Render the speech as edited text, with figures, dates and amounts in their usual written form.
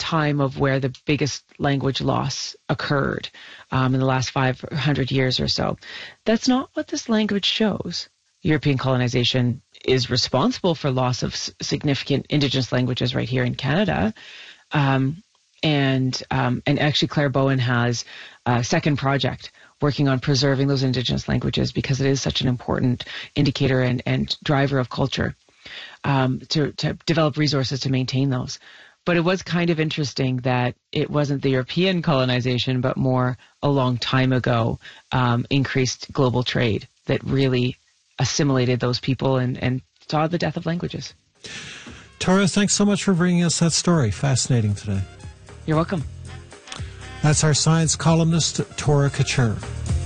time of where the biggest language loss occurred in the last 500 years or so. That's not what this language shows. European colonization is responsible for loss of significant Indigenous languages right here in Canada. And actually Claire Bowen has a second project working on preserving those Indigenous languages because it is such an important indicator and driver of culture, to develop resources to maintain those. But it was kind of interesting that it wasn't the European colonization, but more a long time ago, increased global trade that really assimilated those people and saw the death of languages. Tora, thanks so much for bringing us that story. Fascinating today. You're welcome. That's our science columnist, Tora Couture.